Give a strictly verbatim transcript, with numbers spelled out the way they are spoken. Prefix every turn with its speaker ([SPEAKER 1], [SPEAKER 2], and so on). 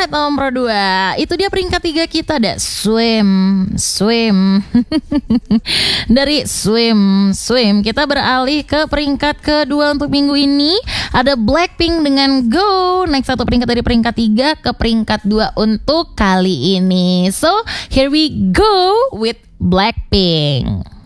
[SPEAKER 1] Alright, nomor dua. Itu dia peringkat tiga kita, ada Swim, Swim. Dari Swim, Swim kita beralih ke peringkat kedua untuk minggu ini. Ada Blackpink dengan Go. Naik satu peringkat dari peringkat tiga ke peringkat dua untuk kali ini. So, here we go with Blackpink.